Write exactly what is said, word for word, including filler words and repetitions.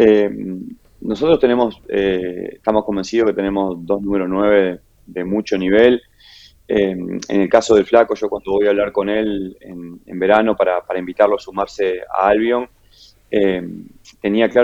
Eh, Nosotros tenemos, eh, estamos convencidos que tenemos dos números nueve de, de mucho nivel. Eh, en el caso del Flaco, yo cuando voy a hablar con él en, en verano para, para invitarlo a sumarse a Albion, eh, tenía claro